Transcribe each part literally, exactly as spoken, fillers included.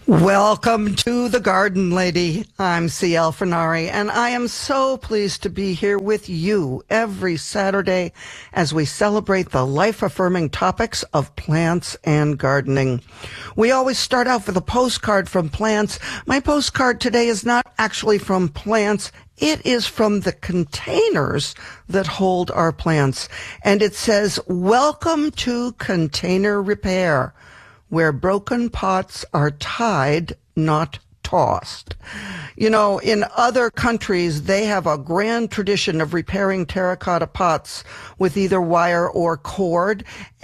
Welcome to The Garden Lady. I'm C L Fernari, and I am so pleased to be here with you every Saturday as we celebrate the life-affirming topics of plants and gardening. We always start out with a postcard from plants. My postcard today is not actually from plants. It is from the containers that hold our plants. And it says, "Welcome to Container Repair, where broken pots are tied, not tossed." You know, in other countries, they have a grand tradition of repairing terracotta pots with either wire or cord,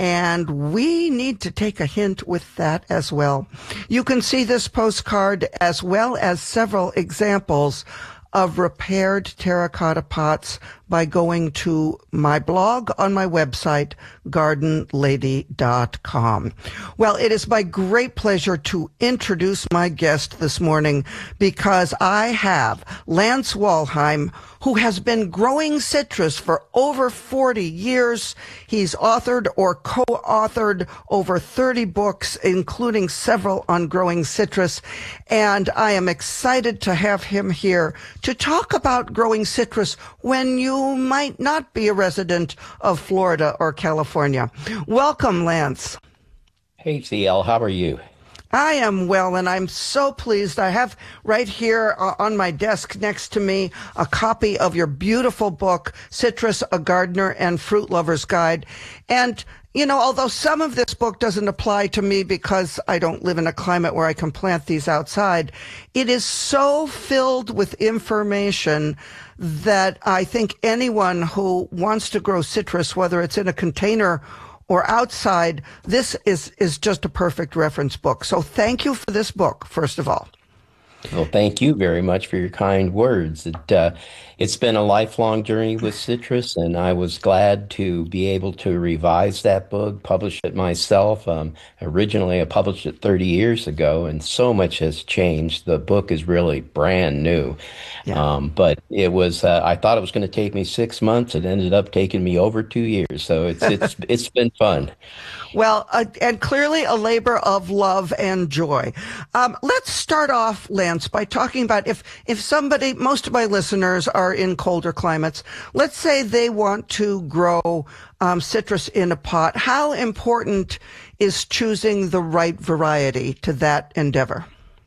and we need to take a hint with that as well. You can see this postcard as well as several examples of repaired terracotta pots by going to my blog on my website, garden lady dot com. Well, it is my great pleasure to introduce my guest this morning because I have Lance Walheim, who has been growing citrus for over forty years. He's authored or co-authored over thirty books, including several on growing citrus. And I am excited to have him here to talk about growing citrus when you might not be a resident of Florida or California. Welcome, Lance. Hey, C L, how are you? I am well, and I'm so pleased. I have right here uh, on my desk next to me a copy of your beautiful book, Citrus, A Gardener and Fruit Lover's Guide. And, you know, although some of this book doesn't apply to me because I don't live in a climate where I can plant these outside, it is so filled with information that I think anyone who wants to grow citrus, whether it's in a container or outside, this is, is just a perfect reference book. So thank you for this book, first of all. Well, thank you very much for your kind words. It, uh, it's been a lifelong journey with citrus, and I was glad to be able to revise that book, publish it myself. Um, originally, I published it thirty years ago, and so much has changed. The book is really brand new. Yeah. Um, but it was, uh, I thought it was going to take me six months. It ended up taking me over two years. So it's, it's, it's been fun. Well, uh, and clearly a labor of love and joy. Um, let's start off, Lance, by talking about if, if somebody, most of my listeners are in colder climates, let's say they want to grow um, citrus in a pot. How important is choosing the right variety to that endeavor?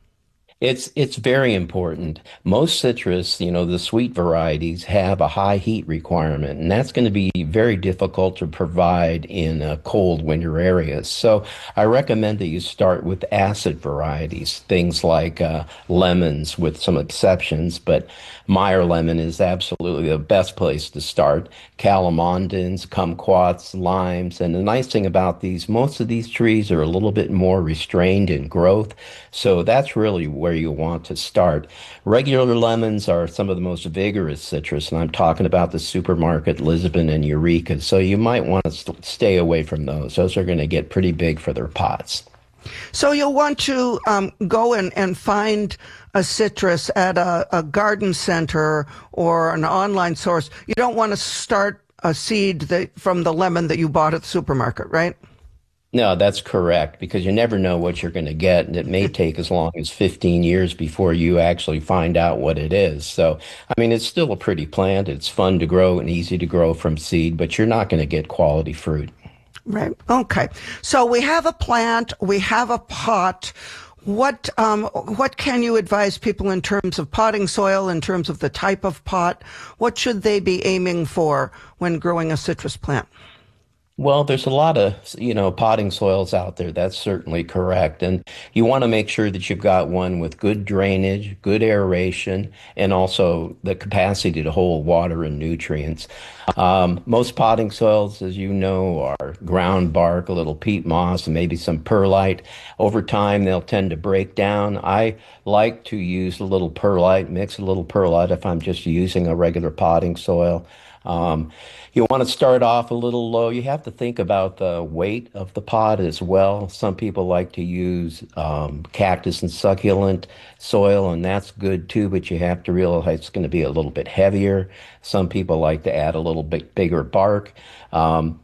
It's it's very important. Most citrus, you know, the sweet varieties have a high heat requirement, and that's going to be very difficult to provide in uh, cold winter areas. So I recommend that you start with acid varieties, things like uh, lemons with some exceptions, but Meyer lemon is absolutely the best place to start. Calamondins, kumquats, limes, and the nice thing about these, most of these trees are a little bit more restrained in growth, so that's really where you want to start. Regular lemons are some of the most vigorous citrus, and I'm talking about the supermarket Lisbon and Eureka, so you might want to st- stay away from those. Those are going to get pretty big for their pots. So you'll want to um, go and, and find a citrus at a, a garden center or an online source. You don't want to start a seed that, from the lemon that you bought at the supermarket, right? No, that's correct, because you never know what you're going to get, and it may take as long as fifteen years before you actually find out what it is. So, I mean, it's still a pretty plant. It's fun to grow and easy to grow from seed, but you're not going to get quality fruit. Right. Okay. So we have a plant, we have a pot. What um, what can you advise people in terms of potting soil, in terms of the type of pot? What should they be aiming for when growing a citrus plant? Well, there's a lot of, you know, potting soils out there. That's certainly correct. And you want to make sure that you've got one with good drainage, good aeration, and also the capacity to hold water and nutrients. Um, most potting soils, as you know, are ground bark, a little peat moss, and maybe some perlite. Over time, they'll tend to break down. I like to use a little perlite, mix a little perlite if I'm just using a regular potting soil. Um, you want to start off a little low. You have to think about the weight of the pot as well. Some people like to use um, cactus and succulent soil, and that's good too, but you have to realize it's going to be a little bit heavier. Some people like to add a little bit bigger bark. Um,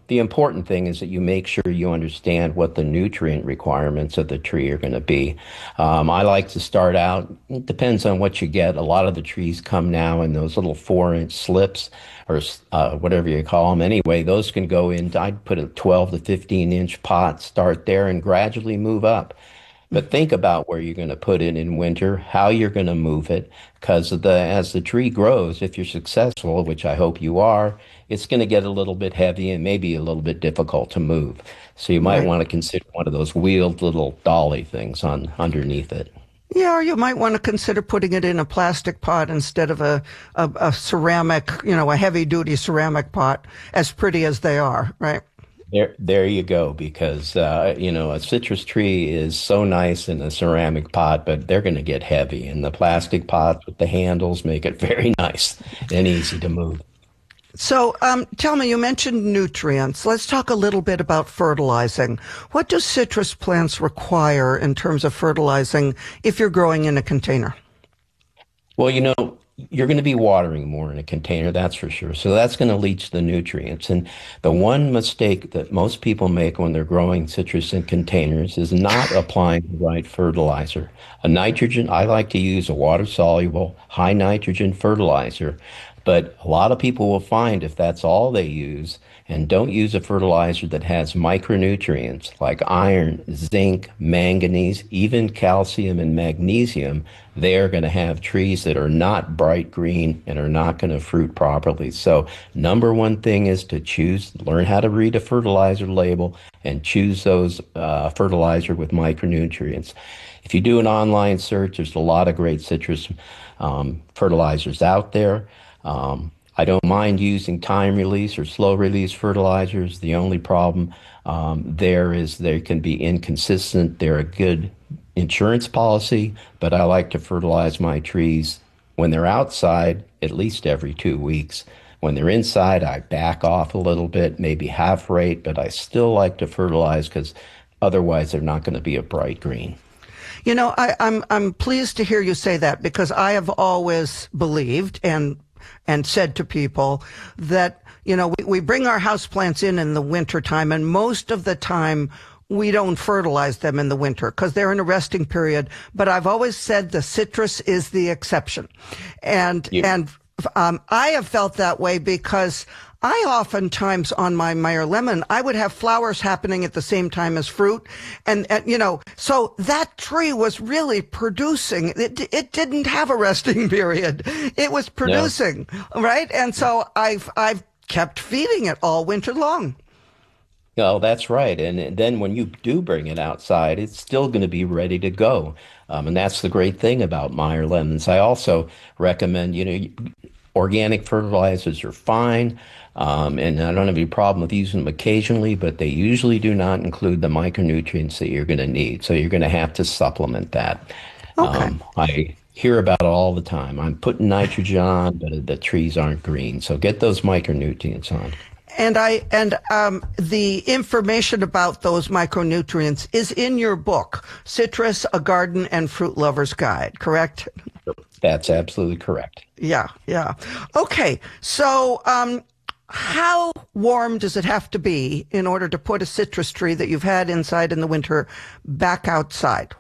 the important thing is that you make sure you understand what the nutrient requirements of the tree are going to be. Um, I like to start out, it depends on what you get. A lot of the trees come now in those little four inch slips or uh, whatever you call them. Anyway, those can go in, I'd put a twelve to fifteen inch pot, start there and gradually move up. But think about where you're going to put it in winter, how you're going to move it, because the as the tree grows, if you're successful, which I hope you are, it's going to get a little bit heavy and maybe a little bit difficult to move. So you might Right. want to consider one of those wheeled little dolly things on underneath it. Yeah, or you might want to consider putting it in a plastic pot instead of a, a, a ceramic, you know, a heavy duty ceramic pot, as pretty as they are, right? There, there you go. Because uh, you know, a citrus tree is so nice in a ceramic pot, but they're going to get heavy, and the plastic pots with the handles make it very nice and easy to move. So, um, tell me, you mentioned nutrients. Let's talk a little bit about fertilizing. What do citrus plants require in terms of fertilizing if you're growing in a container? Well, you know, you're going to be watering more in a container, that's for sure. So that's going to leach the nutrients. And the one mistake that most people make when they're growing citrus in containers is not applying the right fertilizer. A nitrogen, I like to use a water-soluble, high nitrogen fertilizer. But a lot of people will find if that's all they use and don't use a fertilizer that has micronutrients like iron, zinc, manganese, even calcium and magnesium, they're going to have trees that are not bright green and are not going to fruit properly. So number one thing is to choose, learn how to read a fertilizer label and choose those uh, fertilizer with micronutrients. If you do an online search, there's a lot of great citrus um, fertilizers out there. Um, I don't mind using time release or slow release fertilizers. The only problem um, there is they can be inconsistent. They're a good insurance policy, but I like to fertilize my trees when they're outside at least every two weeks. When they're inside, I back off a little bit, maybe half rate, but I still like to fertilize because otherwise they're not going to be a bright green. You know, I, I'm I'm pleased to hear you say that because I have always believed and and said to people that, you know, we, we bring our houseplants in in the wintertime, and most of the time we don't fertilize them in the winter because they're in a resting period. But I've always said the citrus is the exception. And, Yeah. and um, I have felt that way because I oftentimes on my Meyer lemon, I would have flowers happening at the same time as fruit. And, and you know, so that tree was really producing. It, it didn't have a resting period. It was producing, no. Right? And so I've, I've kept feeding it all winter long. Oh, that's right. And then when you do bring it outside, it's still going to be ready to go. Um, and that's the great thing about Meyer lemons. I also recommend, you know, organic fertilizers are fine. Um, and I don't have any problem with using them occasionally, but they usually do not include the micronutrients that you're going to need. So you're going to have to supplement that. Okay. Um, I hear about it all the time. I'm putting nitrogen on, but the trees aren't green. So get those micronutrients on. And I and um, the information about those micronutrients is in your book, Citrus: A Garden and Fruit Lover's Guide, correct? That's absolutely correct. Yeah, yeah. Okay, so um, how warm does it have to be in order to put a citrus tree that you've had inside in the winter back outside?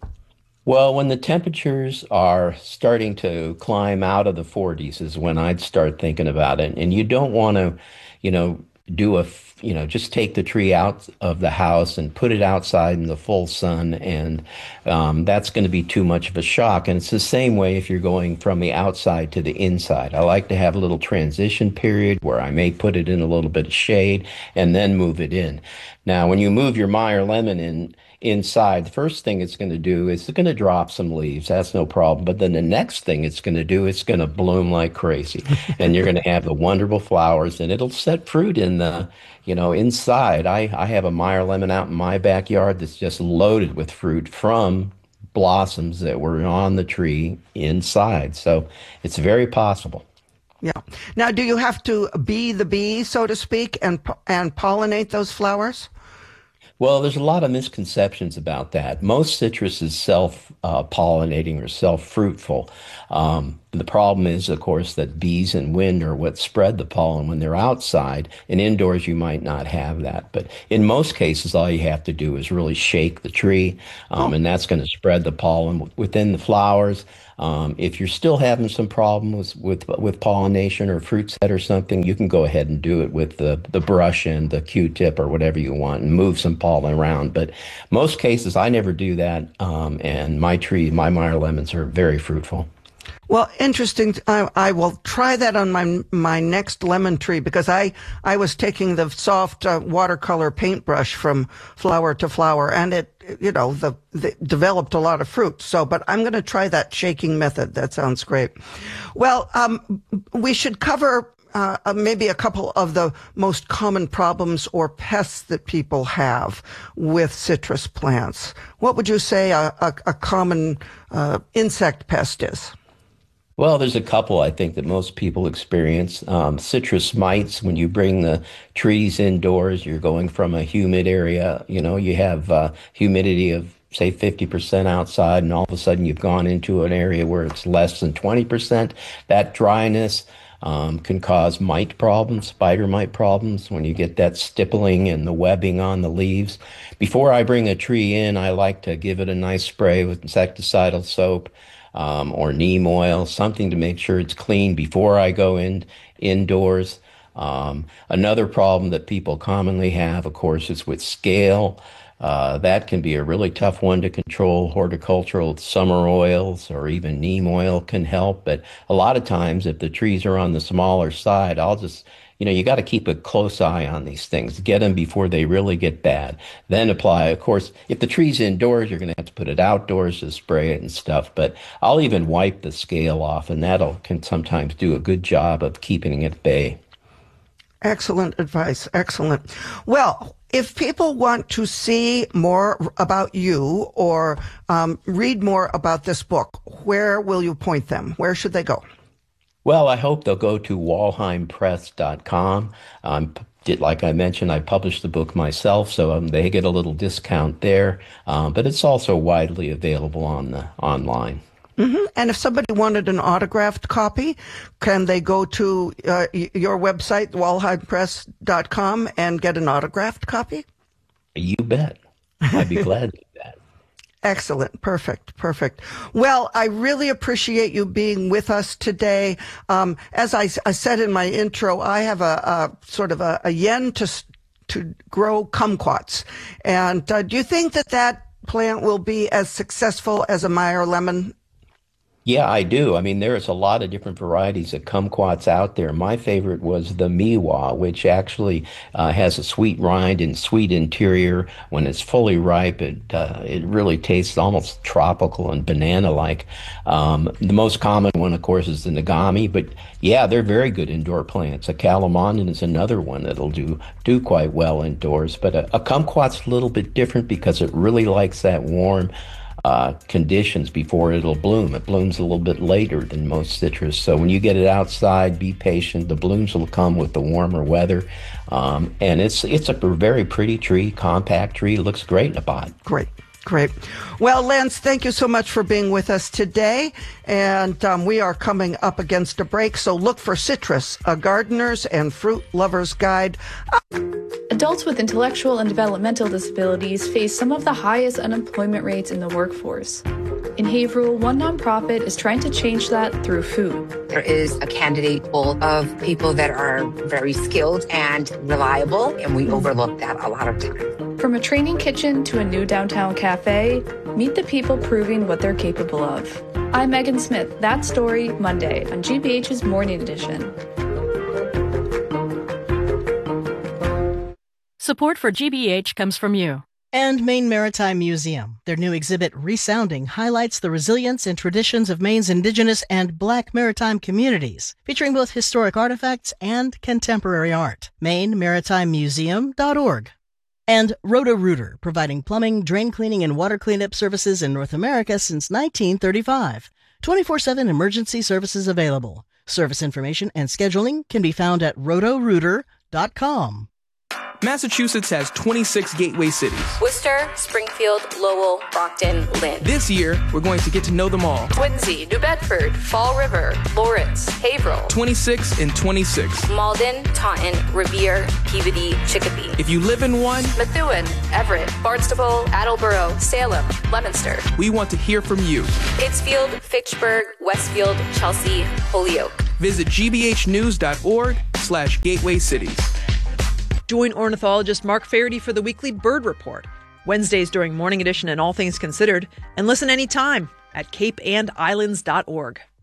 Well, when the temperatures are starting to climb out of the forties is when I'd start thinking about it. And you don't want to, you know, do a, f- you know, just take the tree out of the house and put it outside in the full sun. And um, that's going to be too much of a shock. And it's the same way if you're going from the outside to the inside. I like to have a little transition period where I may put it in a little bit of shade and then move it in. Now, when you move your Meyer lemon in, inside, the first thing it's going to do is it's going to drop some leaves. That's no problem. But then the next thing it's going to do, it's going to bloom like crazy. And you're going to have the wonderful flowers and it'll set fruit in the, you know, inside. I, I have a Meyer lemon out in my backyard that's just loaded with fruit from blossoms that were on the tree inside. So it's very possible. Yeah. Now, do you have to be the bee, so to speak, and and pollinate those flowers? Well, there's a lot of misconceptions about that. Most citrus is self uh, pollinating or self fruitful. Um, The problem is, of course, that bees and wind are what spread the pollen when they're outside, and indoors you might not have that. But in most cases, all you have to do is really shake the tree, um, and that's going to spread the pollen within the flowers. Um, if you're still having some problems with with pollination or fruit set or something, you can go ahead and do it with the, the brush and the Q-tip or whatever you want and move some pollen around. But most cases, I never do that, um, and my tree, my Meyer lemons are very fruitful. Well, interesting. I, I will try that on my my next lemon tree because I, I was taking the soft uh, watercolor paintbrush from flower to flower, and it, you know, the, the developed a lot of fruit. So, but I'm going to try that shaking method. That sounds great. Well, um, we should cover uh, maybe a couple of the most common problems or pests that people have with citrus plants. What would you say a, a, a common uh, insect pest is? Well, there's a couple I think that most people experience. Um, citrus mites, when you bring the trees indoors, you're going from a humid area, you know, you have uh, humidity of, say, fifty percent outside, and all of a sudden you've gone into an area where it's less than twenty percent. That dryness um, can cause mite problems, spider mite problems, when you get that stippling and the webbing on the leaves. Before I bring a tree in, I like to give it a nice spray with insecticidal soap. Um, or neem oil, something to make sure it's clean before I go in indoors. Um, another problem that people commonly have, of course, is with scale. Uh, that can be a really tough one to control. Horticultural summer oils or even neem oil can help. But a lot of times, if the trees are on the smaller side, I'll just You know, you got to keep a close eye on these things. Get them before they really get bad. Then apply. Of course, if the tree's indoors, you're going to have to put it outdoors to spray it and stuff. But I'll even wipe the scale off, and that'll can sometimes do a good job of keeping it at bay. Excellent advice. Excellent. Well, if people want to see more about you or um, read more about this book, where will you point them? Where should they go? Well, I hope they'll go to walheim press dot com. Um, did, like I mentioned, I published the book myself, so um, they get a little discount there. Um, but it's also widely available on the online. Mm-hmm. And if somebody wanted an autographed copy, can they go to uh, your website, walheim press dot com, and get an autographed copy? You bet. I'd be glad to do that. Excellent. Perfect. Perfect. Well, I really appreciate you being with us today. Um, as I, I said in my intro, I have a, a sort of a, a yen to to grow kumquats. And uh, do you think that that plant will be as successful as a Meyer lemon? Yeah, I do. I mean, there's a lot of different varieties of kumquats out there. My favorite was the Miwa, which actually uh, has a sweet rind and sweet interior. When it's fully ripe, it uh, it really tastes almost tropical and banana-like. Um, the most common one, of course, is the Nagami. But yeah, they're very good indoor plants. A Calamondin is another one that'll do do quite well indoors. But a, a kumquat's a little bit different because it really likes that warm Uh, conditions before it'll bloom. It blooms a little bit later than most citrus. So when you get it outside, be patient. The blooms will come with the warmer weather. Um, and it's it's a very pretty tree, compact tree. It looks great in a pot. Great. Great. Well, Lance, thank you so much for being with us today. And um, we are coming up against a break, so look for Citrus, a gardener's and fruit lover's guide. Adults with intellectual and developmental disabilities face some of the highest unemployment rates in the workforce. In Haverhill, one nonprofit is trying to change that through food. There is a candidate pool of people that are very skilled and reliable, and we overlook that a lot of times. From a training kitchen to a new downtown cafe, meet the people proving what they're capable of. I'm Megan Smith. That Story, Monday on G B H's Morning Edition. Support for G B H comes from you. And Maine Maritime Museum. Their new exhibit, Resounding, highlights the resilience and traditions of Maine's indigenous and Black maritime communities, featuring both historic artifacts and contemporary art. Maine Maritime Museum dot org. And Roto-Rooter, providing plumbing, drain cleaning, and water cleanup services in North America since nineteen thirty-five. twenty-four seven emergency services available. Service information and scheduling can be found at roto rooter dot com. Massachusetts has twenty-six gateway cities. Worcester, Springfield, Lowell, Brockton, Lynn. This year, we're going to get to know them all. Quincy, New Bedford, Fall River, Lawrence, Haverhill. twenty-six and twenty-six. Malden, Taunton, Revere, Peabody, Chicopee. If you live in one, Methuen, Everett, Barnstable, Attleboro, Salem, Leominster. We want to hear from you. Pittsfield, Fitchburg, Westfield, Chelsea, Holyoke. Visit gbhnews.org slash gateway cities. Join ornithologist Mark Faraday for the weekly Bird Report, Wednesdays during Morning Edition and All Things Considered, and listen anytime at cape and islands dot org.